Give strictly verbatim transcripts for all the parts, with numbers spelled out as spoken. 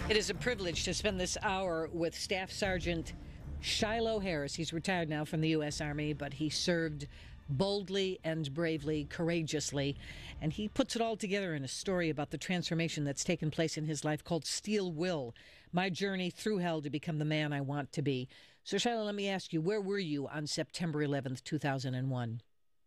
It is a privilege to spend this hour with Staff Sergeant Shiloh Harris. He's retired now from the U S Army, but he served boldly and bravely, courageously, and he puts it all together in a story about the transformation that's taken place in his life called Steel Will, My Journey Through Hell to Become the Man I Want to Be. So, Shiloh, let me ask you, where were you on September eleventh, two thousand one?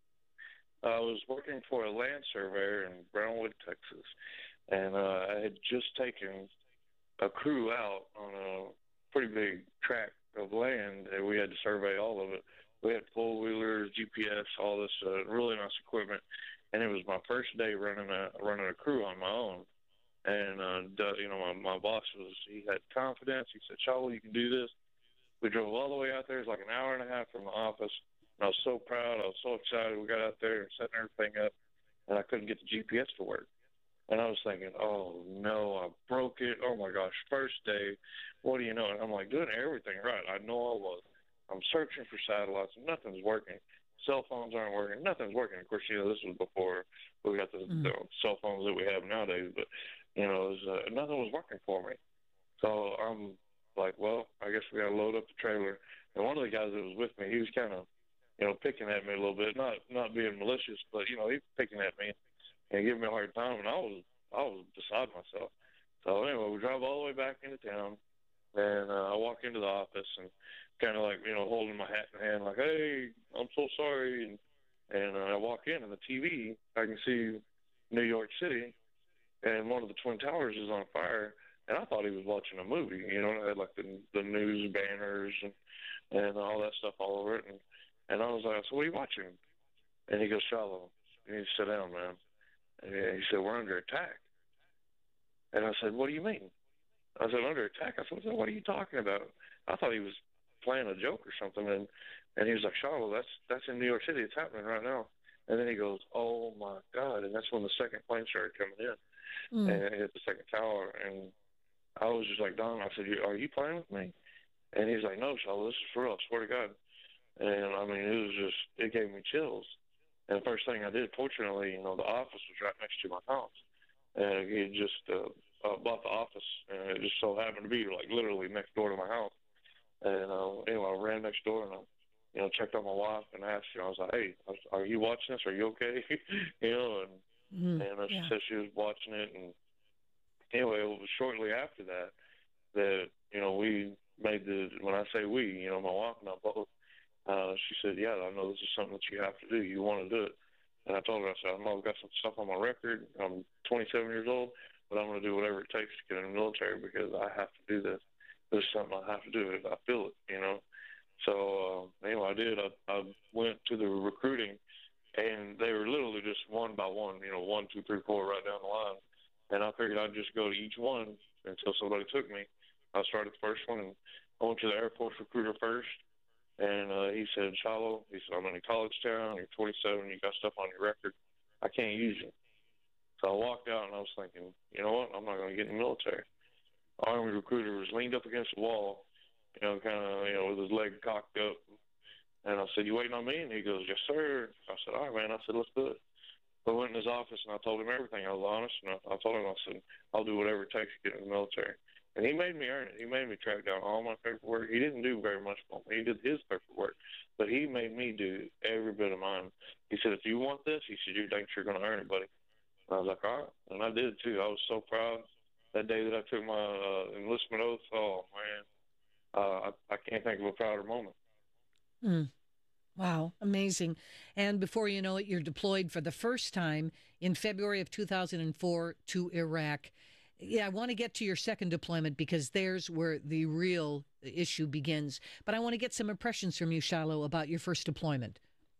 I was working for a land surveyor in Brownwood, Texas, and uh, I had just taken a crew out on a pretty big tract of land, and we had to survey all of it. We had four-wheelers, G P S, all this uh, really nice equipment, and it was my first day running a running a crew on my own. And uh, you know, my, my boss was he had confidence. He said, "Shiloh, you can do this." We drove all the way out there. It was like an hour and a half from the office. And I was so proud. I was so excited. We got out there and setting everything up, and I couldn't get the G P S to work. And I was thinking, oh, no, I broke it. Oh, my gosh, first day, what do you know? And I'm like, doing everything right. I know I was. I'm searching for satellites, and nothing's working. Cell phones aren't working. Nothing's working. Of course, you know, this was before we got the, mm-hmm. the cell phones that we have nowadays. But, you know, it was, uh, nothing was working for me. So I'm like, well, I guess we got to load up the trailer. And one of the guys that was with me, he was kind of, you know, picking at me a little bit, not not being malicious, but, you know, he was picking at me and giving me a hard time, and I was I was beside myself. So anyway, we drive all the way back into town, and uh, I walk into the office and kind of like, you know, holding my hat in hand, like, hey, I'm so sorry. And, and uh, I walk in, and the T V, I can see New York City, and one of the Twin Towers is on fire. And I thought he was watching a movie, you know, it had like the, the news banners and, and all that stuff all over it. And, and I was like, so what are you watching? And he goes, Shiloh, you need to sit down, man. And he said, we're under attack. And I said, what do you mean? I said, under attack? I said, what are you talking about? I thought he was playing a joke or something. And, and he was like, Shiloh, that's, that's in New York City. It's happening right now. And then he goes, oh, my God. And that's when the second plane started coming in. Mm. And it hit the second tower. And I was just like, Don, I said, are you playing with me? And he's like, no, Shiloh, this is for real. I swear to God. And, I mean, it was just, it gave me chills. And the first thing I did, fortunately, you know, the office was right next to my house. And he had just uh, uh, bought the office, and it just so happened to be, like, literally next door to my house. And, uh, anyway, I ran next door, and I, you know, checked on my wife and asked her, I was like, hey, are you watching this? Are you okay? you know, and, mm-hmm. and uh, she yeah. said she was watching it. And anyway, it was shortly after that that, you know, we made the, when I say we, you know, my wife and I both, Uh, she said, yeah, I know this is something that you have to do. You want to do it. And I told her, I said, I know I've got some stuff on my record. I'm twenty-seven years old, but I'm going to do whatever it takes to get in the military because I have to do this. This is something I have to do. I feel it, you know. So, uh, anyway, I did. I, I went to the recruiting, and they were literally just one by one, you know, one, two, three, four, right down the line. And I figured I'd just go to each one until somebody took me. I started the first one, and I went to the Air Force recruiter first. And uh, he said, Shiloh, he said, I'm in a college town, you're twenty-seven, you got stuff on your record, I can't use you. So I walked out, and I was thinking, you know what, I'm not going to get in the military. Our Army recruiter was leaned up against the wall, you know, kind of, you know, with his leg cocked up. And I said, you waiting on me? And he goes, yes, sir. I said, all right, man. I said, let's do it. So I went in his office, and I told him everything. I was honest, and I, I told him, I said, I'll do whatever it takes to get in the military. And he made me earn it. He made me track down all my paperwork. He didn't do very much for me. He did his paperwork. But he made me do every bit of mine. He said, if you want this, he said, you think you're going to earn it, buddy. And I was like, all right. And I did, too. I was so proud. That day that I took my uh, enlistment oath, oh, man, uh, I, I can't think of a prouder moment. Mm. Wow, amazing. And before you know it, you're deployed for the first time in February of two thousand four to Iraq. Yeah, I want to get to your second deployment because there's where the real issue begins. But I want to get some impressions from you, Shiloh, about your first deployment.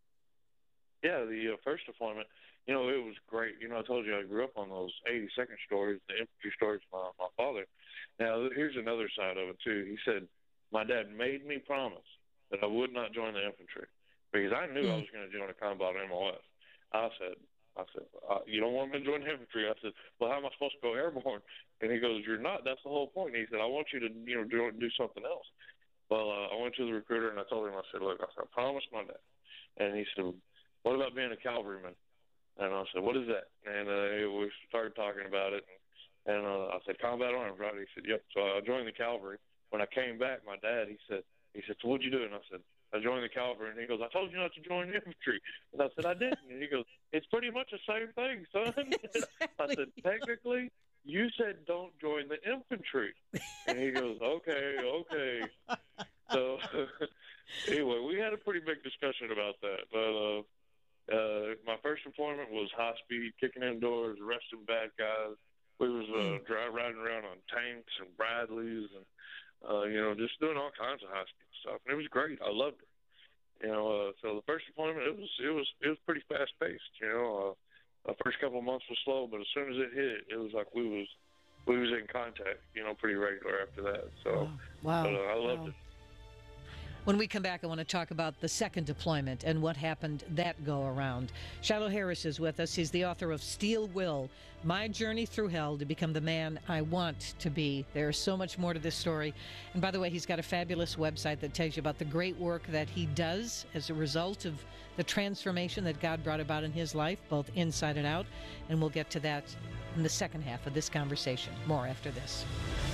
Yeah, the uh, first deployment, you know, it was great. You know, I told you I grew up on those eighty-second stories, the infantry stories of my, my father. Now, here's another side of it, too. He said, my dad made me promise that I would not join the infantry because I knew mm. I was going to join a combat M O S. I said, I said, uh, you don't want me to join the infantry? I said, well, how am I supposed to go airborne? And he goes, you're not. That's the whole point. And he said, I want you to, you know, do, do something else. Well, uh, I went to the recruiter, and I told him, I said, look, I, said, I promised my dad. And he said, what about being a cavalryman? And I said, what is that? And uh, we started talking about it. And, and uh, I said, said, combat arms, right? He said, yep. So I joined the cavalry. When I came back, my dad, he said, he said, so what'd you do? And I said, I joined the cavalry. And he goes, I told you not to join the infantry. And I said, I didn't. And he goes, it's pretty much the same thing, son. Exactly. I said, technically, you said don't join the infantry. And he goes, okay, okay. So anyway, we had a pretty big discussion about that. But uh, uh, my first deployment was high speed, kicking in doors, arresting bad guys. We was uh, Mm. dry, riding around on tanks and Bradleys and, uh, you know, just doing all kinds of high speed stuff. And it was great. I loved it. You know, uh, so the first deployment, it was it was it was pretty fast paced. You know, uh, the first couple of months was slow, but as soon as it hit, it was like we was we was in contact. You know, pretty regular after that. So, Wow. but, uh, I loved Wow. it. When we come back, I want to talk about the second deployment and what happened that go around. Shiloh Harris is with us. He's the author of Steel Will, My Journey Through Hell to Become the Man I Want to Be. There's so much more to this story. And by the way, he's got a fabulous website that tells you about the great work that he does as a result of the transformation that God brought about in his life, both inside and out. And we'll get to that in the second half of this conversation. More after this.